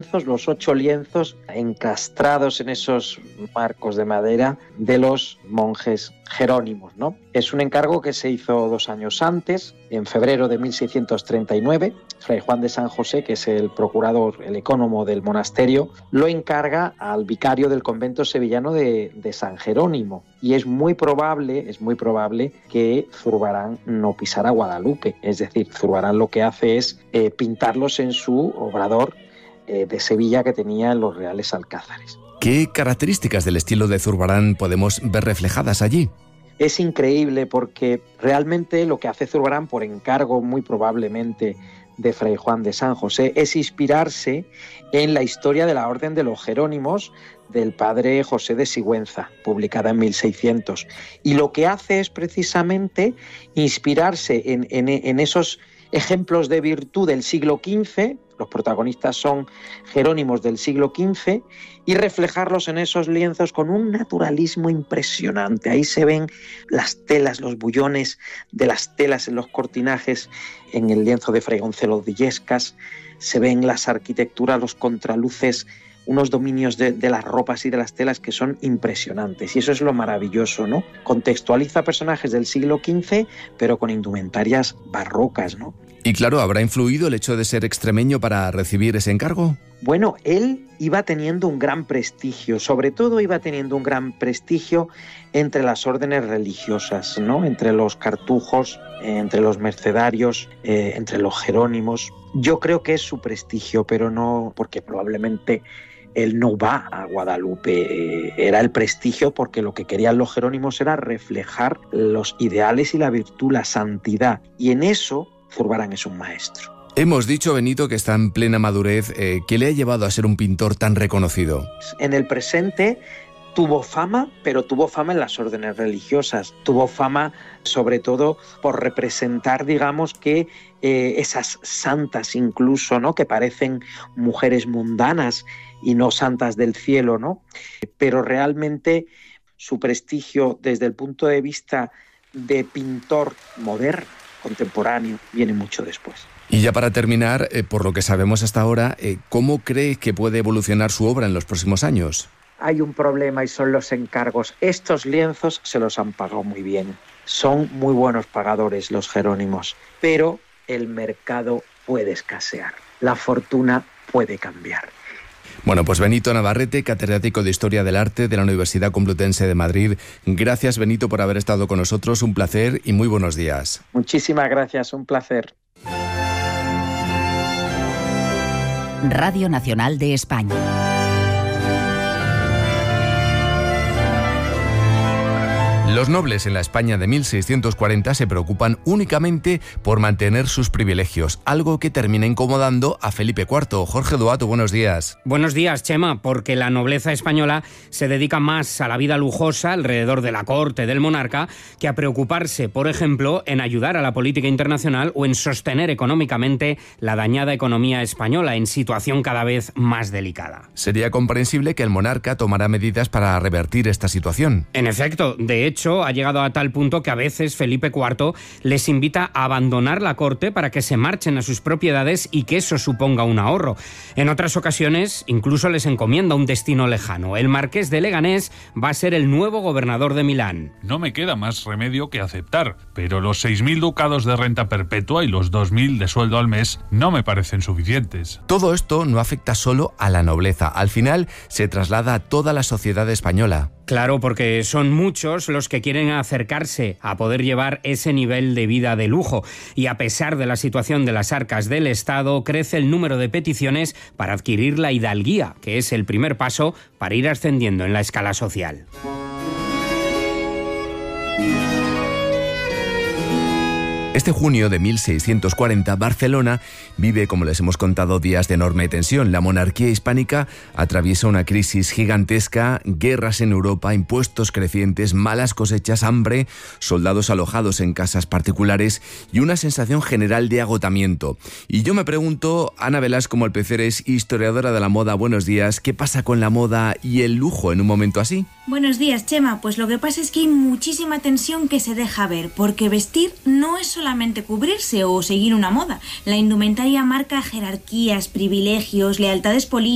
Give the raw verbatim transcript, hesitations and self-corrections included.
lienzos, los ocho lienzos encastrados en esos marcos de madera de los monjes jerónimos, ¿no? Es un encargo que se hizo dos años antes, en febrero de mil seiscientos treinta y nueve. Fray Juan de San José, que es el procurador, el ecónomo del monasterio, lo encarga al vicario del convento sevillano de, de San Jerónimo. Y es muy probable, es muy probable que Zurbarán no pisara Guadalupe. Es decir, Zurbarán lo que hace es eh, pintarlos en su obrador eh, de Sevilla que tenía en los Reales Alcázares. ¿Qué características del estilo de Zurbarán podemos ver reflejadas allí? Es increíble porque realmente lo que hace Zurbarán, por encargo muy probablemente de Fray Juan de San José, es inspirarse en la historia de la Orden de los Jerónimos del padre José de Sigüenza, publicada en mil seiscientos. Y lo que hace es precisamente inspirarse en, en, en esos ejemplos de virtud del siglo quince, los protagonistas son jerónimos del siglo quince, y reflejarlos en esos lienzos con un naturalismo impresionante. Ahí se ven las telas, los bullones de las telas en los cortinajes, en el lienzo de Fray Gonzalo de Illescas, se ven las arquitecturas, los contraluces, unos dominios de, de las ropas y de las telas que son impresionantes. Y eso es lo maravilloso, ¿no? Contextualiza personajes del siglo quince, pero con indumentarias barrocas, ¿no? Y claro, ¿habrá influido el hecho de ser extremeño para recibir ese encargo? Bueno, él iba teniendo un gran prestigio, sobre todo iba teniendo un gran prestigio entre las órdenes religiosas, ¿no? Entre los cartujos, eh, entre los mercedarios, eh, entre los jerónimos. Yo creo que es su prestigio, pero no porque probablemente él no va a Guadalupe. Eh, era el prestigio porque lo que querían los jerónimos era reflejar los ideales y la virtud, la santidad. Y en eso Zurbarán es un maestro. Hemos dicho, Benito, que está en plena madurez. Eh, ¿Qué le ha llevado a ser un pintor tan reconocido? En el presente tuvo fama, pero tuvo fama en las órdenes religiosas. Tuvo fama sobre todo por representar, digamos, que eh, esas santas incluso, ¿no? Que parecen mujeres mundanas y no santas del cielo, ¿no? Pero realmente su prestigio desde el punto de vista de pintor moderno, contemporáneo, viene mucho después. Y ya para terminar, eh, por lo que sabemos hasta ahora, eh, ¿cómo cree que puede evolucionar su obra en los próximos años? Hay un problema y son los encargos. Estos lienzos se los han pagado muy bien. Son muy buenos pagadores los jerónimos, pero el mercado puede escasear. La fortuna puede cambiar. Bueno, pues Benito Navarrete, catedrático de Historia del Arte de la Universidad Complutense de Madrid. Gracias, Benito, por haber estado con nosotros. Un placer y muy buenos días. Muchísimas gracias, un placer. Radio Nacional de España. Los nobles en la España de mil seiscientos cuarenta se preocupan únicamente por mantener sus privilegios, algo que termina incomodando a Felipe cuarto. Jorge Duato, buenos días. Buenos días, Chema, porque la nobleza española se dedica más a la vida lujosa alrededor de la corte del monarca que a preocuparse, por ejemplo, en ayudar a la política internacional o en sostener económicamente la dañada economía española en situación cada vez más delicada. Sería comprensible que el monarca tomara medidas para revertir esta situación. En efecto, de hecho, ha llegado a tal punto que a veces Felipe cuarto les invita a abandonar la corte para que se marchen a sus propiedades y que eso suponga un ahorro. En otras ocasiones, incluso les encomienda un destino lejano. El marqués de Leganés va a ser el nuevo gobernador de Milán. No me queda más remedio que aceptar, pero los seis mil ducados de renta perpetua y los dos mil de sueldo al mes no me parecen suficientes. Todo esto no afecta solo a la nobleza. Al final se traslada a toda la sociedad española. Claro, porque son muchos los que quieren acercarse a poder llevar ese nivel de vida de lujo. Y a pesar de la situación de las arcas del Estado, crece el número de peticiones para adquirir la hidalguía, que es el primer paso para ir ascendiendo en la escala social. Este junio de mil seiscientos cuarenta, Barcelona vive, como les hemos contado, días de enorme tensión. La monarquía hispánica atraviesa una crisis gigantesca, guerras en Europa, impuestos crecientes, malas cosechas, hambre, soldados alojados en casas particulares y una sensación general de agotamiento. Y yo me pregunto, Ana Velasco Molpeceres, historiadora de la moda, buenos días, ¿qué pasa con la moda y el lujo en un momento así? Buenos días, Chema. Pues lo que pasa es que hay muchísima tensión que se deja ver, porque vestir no es solamente cubrirse o seguir una moda. La indumentaria marca jerarquías, privilegios, lealtades políticas,